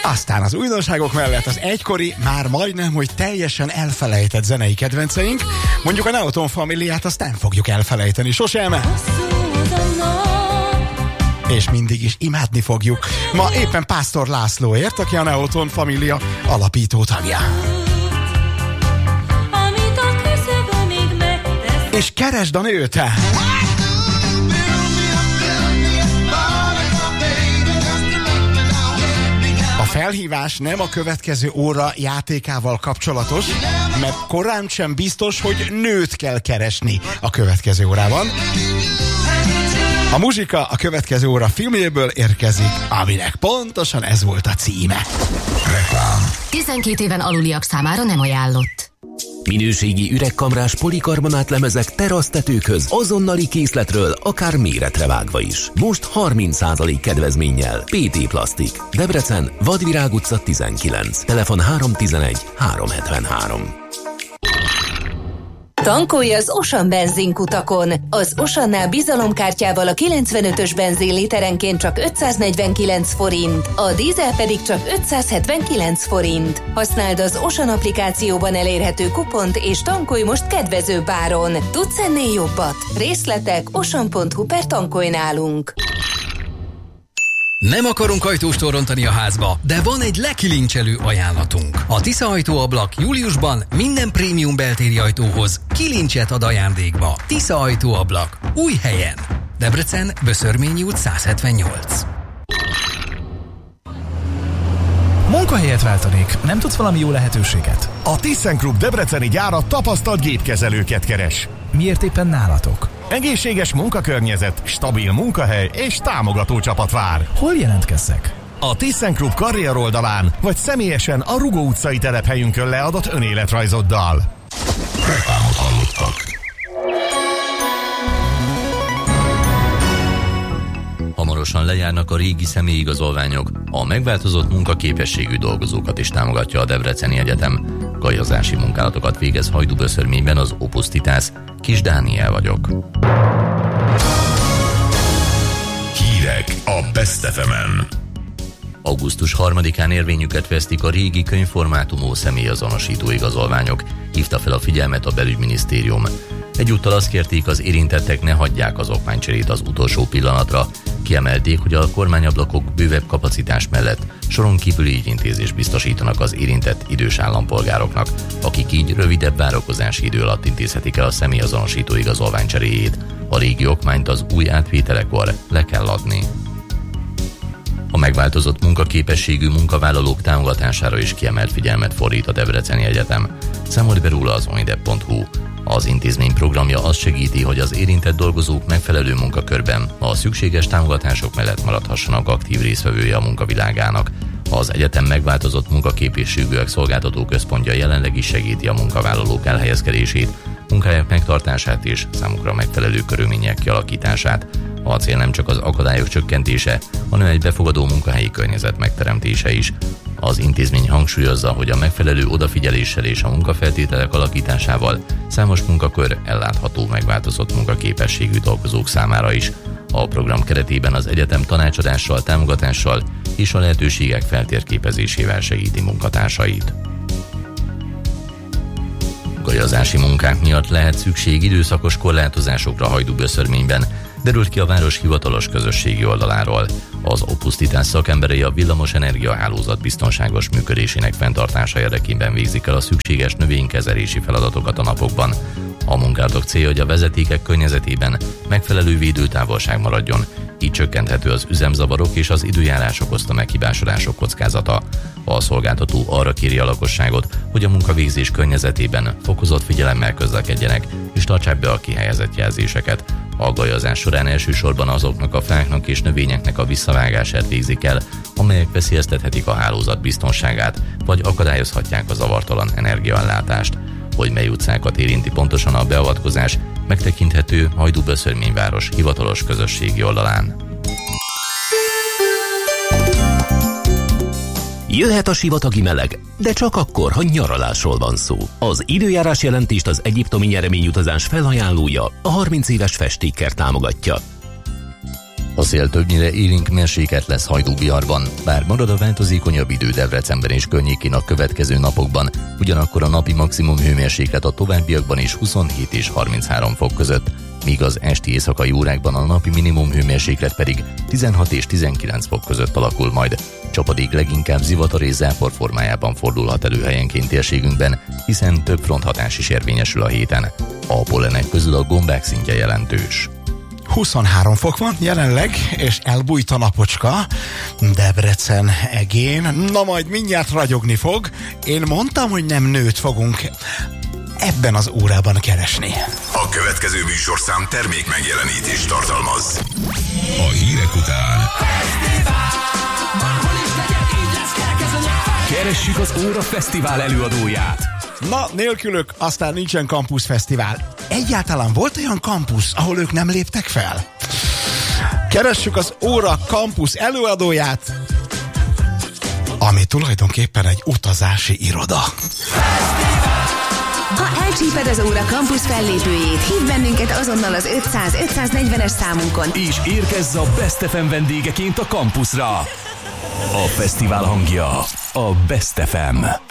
Aztán az újdonságok mellett az egykori, már majdnem, hogy teljesen elfelejtett zenei kedvenceink, mondjuk a Neoton Familiát, azt nem fogjuk elfelejteni sosem. És mindig is imádni fogjuk. Ma éppen Pásztor Lászlóért, aki a Neoton Familia alapító tagja. És keresd a nőt! A felhívás nem a következő óra játékával kapcsolatos, mert korán sem biztos, hogy nőt kell keresni a következő órában. A muzsika a következő óra filmjéből érkezik, aminek pontosan ez volt a címe. Reklám. 12 éven aluliak számára nem ajánlott. Minőségi üregkamrás polikarbonát lemezek terasztetőkhöz azonnali készletről, akár méretre vágva is. Most 30% kedvezménnyel. PT Plastik. Debrecen, Vadvirág utca 19. Telefon 311 373. Tankolj az Osan benzinkutakon! Az Osannál bizalomkártyával a 95-ös benzin literenként csak 549 forint, a dízel pedig csak 579 forint. Használd az Osan applikációban elérhető kupont és tankolj most kedvezőbb áron. Tudsz ennél jobbat? Részletek osan.hu/tankolj nálunk. Nem akarunk ajtóstól rontani a házba, de van egy lekilincselő ajánlatunk. A Tisza Ajtóablak júliusban minden prémium beltéri ajtóhoz kilincset ad ajándékba. Tisza Ajtóablak. Új helyen. Debrecen, Böszörményi út 178. Munkahelyet váltanék. Nem tudsz valami jó lehetőséget? A ThyssenKrupp debreceni gyára tapasztalt gépkezelőket keres. Miért éppen nálatok? Egészséges munkakörnyezet, stabil munkahely és támogató csapat vár. Hol jelentkezzek? A ThyssenKrupp karrier oldalán, vagy személyesen a Rugó utcai telephelyünkön leadott önéletrajzoddal. Reklámot hallottak. Hamarosan lejárnak a régi személyigazolványok, a megváltozott munkaképességű dolgozókat is támogatja a Debreceni Egyetem. Gajazási munkálatokat végez Hajdúböszörményben az Opus Titász. Kis Dániel vagyok. Hírek a Best FM-en. Augusztus 3-án érvényüket vesztik a régi könyvformátumú személyazonosító igazolványok, hívta fel a figyelmet a Belügyminisztérium. Egyúttal azt kérték, az érintettek ne hagyják az okmánycserét az utolsó pillanatra. Kiemelték, hogy a kormányablakok bővebb kapacitás mellett soron kívüli ügyintézést biztosítanak az érintett idős állampolgároknak, akik így rövidebb várakozási idő alatt intézhetik el a személyazonosító igazolvány cseréjét. A régi okmányt az új átvételekor le kell adni. A megváltozott munkaképességű munkavállalók támogatására is kiemelt figyelmet fordít a Debreceni Egyetem. Számolt be róla az onidep.hu. Az intézmény programja azt segíti, hogy az érintett dolgozók megfelelő munkakörben a szükséges támogatások mellett maradhassanak aktív résztvevője a munkavilágának. Az egyetem megváltozott munkaképességűek szolgáltató központja jelenleg is segíti a munkavállalók elhelyezkedését, munkájuk megtartását és számukra megfelelő körülmények kialakítását. A cél nem csak az akadályok csökkentése, hanem egy befogadó munkahelyi környezet megteremtése is. Az intézmény hangsúlyozza, hogy a megfelelő odafigyeléssel és a munkafeltételek alakításával számos munkakör ellátható megváltozott munkaképességű dolgozók számára is. A program keretében az egyetem tanácsadással, támogatással és a lehetőségek feltérképezésével segíti munkatársait. Gajazási munkák miatt lehet szükség időszakos korlátozásokra Hajdúböszörményben, derült ki a város hivatalos közösségi oldaláról. Az Opus Titász szakemberei a villamos energiahálózat biztonságos működésének fenntartása érdekében végzik el a szükséges növénykezelési feladatokat a napokban. A munkálatok célja, hogy a vezetékek környezetében megfelelő védőtávolság maradjon, így csökkenthető az üzemzavarok és az időjárás okozta meghibásodások kockázata. A szolgáltató arra kéri a lakosságot, hogy a munkavégzés környezetében fokozott figyelemmel közlekedjenek és tartsák be a kihelyezett jelzéseket. A gajazás során elsősorban azoknak a fáknak és növényeknek a visszavágását végzik el, amelyek veszélyeztethetik a hálózat biztonságát, vagy akadályozhatják a zavartalan energiaellátást. Hogy mely utcákat érinti pontosan a beavatkozás, megtekinthető Hajdúböszörményváros hivatalos közösségi oldalán. Jöhet a sivatagi meleg, de csak akkor, ha nyaralásról van szó. Az időjárás jelentést az egyiptomi nyereményutazás felajánlója, a 30 éves festékkert támogatja. A A szél többnyire élénk mérsékelt lesz Hajdú-Biharban, bár marad a változékonyabb idő Debrecenben és környékén a következő napokban, ugyanakkor a napi maximum hőmérséklet a továbbiakban is 27 és 33 fok között, míg az esti éjszakai órákban a napi minimum hőmérséklet pedig 16 és 19 fok között alakul majd. Csapadék leginkább zivatar és zápor formájában fordulhat elő helyenként térségünkben, hiszen több fronthatás is érvényesül a héten. A pollenek közül a gombák szintje jelentős. 23 fok van jelenleg, és elbújt a napocska Debrecen egén. Na majd mindjárt ragyogni fog. Én mondtam, hogy nem nőt fogunk ebben az órában keresni. A következő műsorszám termék megjelenítést tartalmaz. A hírek után keressük az Óra Fesztivál előadóját. Na, nélkülök aztán nincsen Campus Fesztivál. Egyáltalán volt olyan kampusz, ahol ők nem léptek fel? Keressük az Óra Campus előadóját, ami tulajdonképpen egy utazási iroda. Ha elcsíped az Óra Campus fellépőjét, hívd bennünket azonnal az 500-540-es számunkon. És érkezz a Best FM vendégeként a kampuszra. A fesztivál hangja a Best FM.